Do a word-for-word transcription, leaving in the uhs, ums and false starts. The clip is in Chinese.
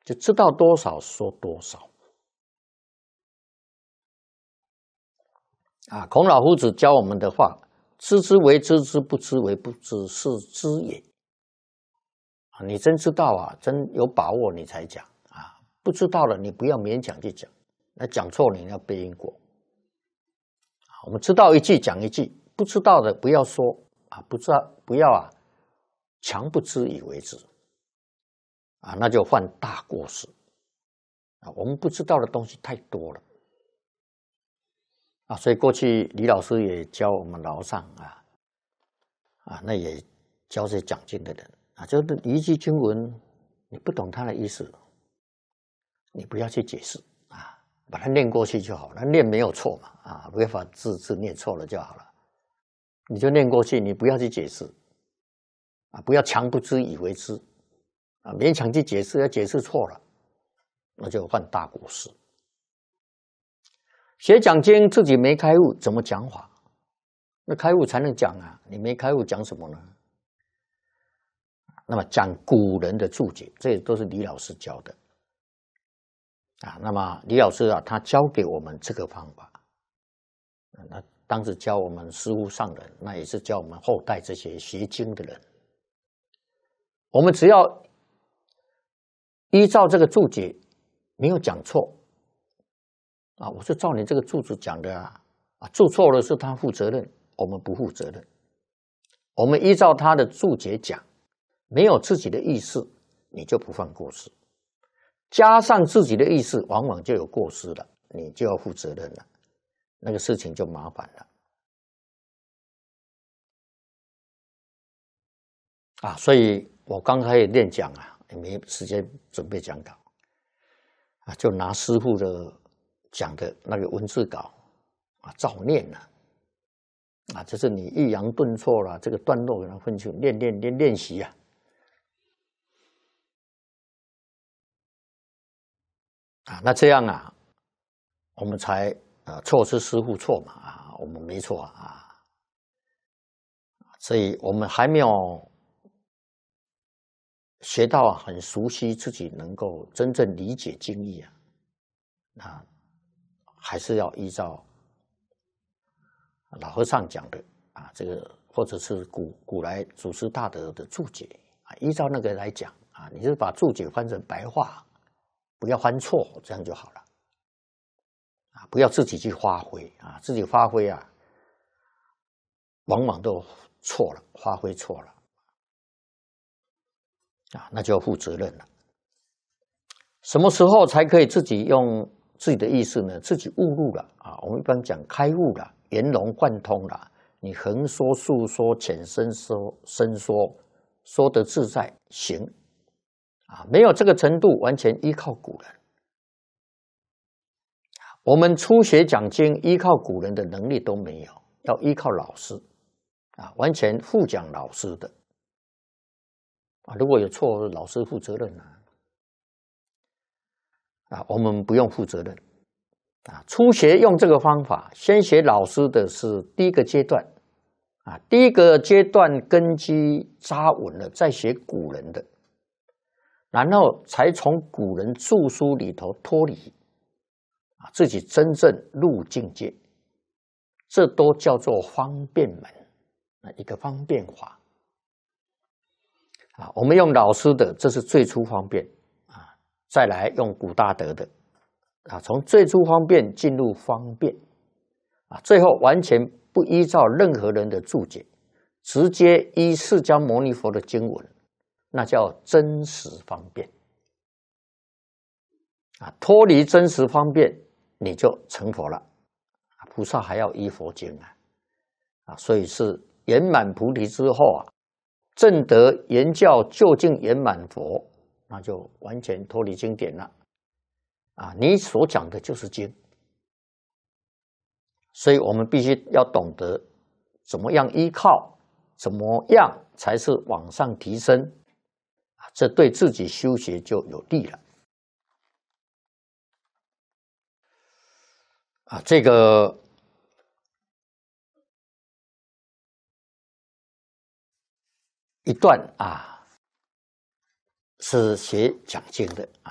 就知道多少说多少。啊，孔老夫子教我们的话：知之为知之，不知为不知，是知也。啊，你真知道啊，真有把握你才讲啊，不知道了你不要勉强去讲，那讲错了你要背因果。我们知道一句讲一句，不知道的不要说啊，不知道不要啊，强不知以为知啊，那就犯大过失啊。我们不知道的东西太多了啊，所以过去李老师也教我们楼上啊啊，那也教这些讲经的人啊，就是一句经文你不懂它的意思，你不要去解释啊，把它念过去就好了，念没有错嘛啊，违法字字念错了就好了，你就念过去，你不要去解释啊，不要强不知以为知啊，勉强去解释，要解释错了，那就犯大过失。学讲经自己没开悟，怎么讲法？那开悟才能讲啊，你没开悟讲什么呢？那么讲古人的注解，这都是李老师教的啊。那么李老师啊，他教给我们这个方法，那当时教我们师父上人，那也是教我们后代这些学经的人。我们只要依照这个注解，没有讲错啊，我是照你这个注解讲的啊，啊，注错了是他负责任，我们不负责任。我们依照他的注解讲，没有自己的意思，你就不犯过失；加上自己的意思，往往就有过失了，你就要负责任了，那个事情就麻烦了啊。所以我刚开始练讲啊，也没时间准备讲稿啊，就拿师父的讲的那个文字稿啊照念了啊，这是你抑扬顿挫啦，这个段落给它分去练练练练习啊。啊，那这样啊，我们才啊错是师父错嘛啊，我们没错啊，所以我们还没有学到啊，很熟悉自己能够真正理解经义啊，啊，还是要依照老和尚讲的啊，这个或者是古古来祖师大德的注解啊，依照那个来讲啊，你就把注解翻成白话，不要翻错，这样就好了啊，不要自己去发挥啊，自己发挥啊，往往都错了，发挥错了啊，那就要负责任了。什么时候才可以自己用自己的意识呢？自己悟入了啊，我们一般讲开悟了，圆融贯通了，你横说竖说浅深说深说说得自在行啊，没有这个程度，完全依靠古人。我们初学讲经，依靠古人的能力都没有，要依靠老师啊，完全负讲老师的啊，如果有错，老师负责任啊。啊，我们不用负责任啊。初学用这个方法，先学老师的是第一个阶段啊，第一个阶段根基扎稳了，再学古人的，然后才从古人著书里头脱离啊，自己真正入境界，这都叫做方便门啊，一个方便法啊。我们用老师的，这是最初方便。再来用古大德的啊，从最初方便进入方便啊，最后完全不依照任何人的注解，直接依释迦牟尼佛的经文，那叫真实方便啊。脱离真实方便，你就成佛了。菩萨还要依佛经啊啊，所以是圆满菩提之后啊，证得圆教究竟圆满佛。那就完全脱离经典了啊！你所讲的就是经，所以我们必须要懂得怎么样依靠，怎么样才是往上提升啊！这对自己修学就有利了啊！这个一段啊，是学讲经的啊。